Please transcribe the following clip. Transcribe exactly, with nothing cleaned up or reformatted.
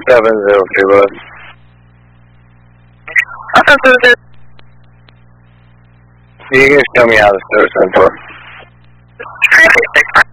seven zero three, bud. You can just tell me how the service went for.